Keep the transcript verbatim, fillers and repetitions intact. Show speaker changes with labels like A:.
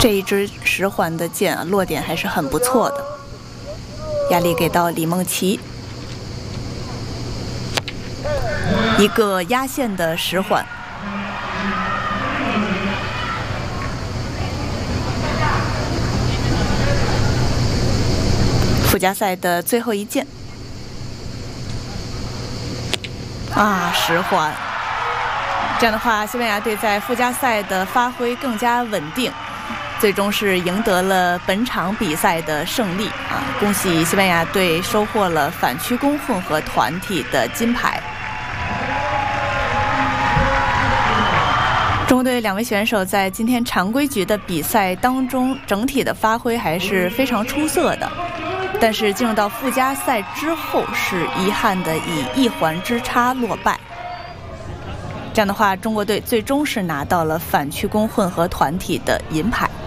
A: 这一支十环的箭啊，落点还是很不错的。压力给到李梦琪，一个压线的十环。附加赛的最后一箭啊，十环。这样的话，西班牙队在附加赛的发挥更加稳定，最终是赢得了本场比赛的胜利啊！恭喜西班牙队收获了反曲弓混合团体的金牌。中国队两位选手在今天常规局的比赛当中，整体的发挥还是非常出色的。但是进入到附加赛之后，是遗憾的以一环之差落败。这样的话，中国队最终是拿到了反曲弓混合团体的银牌。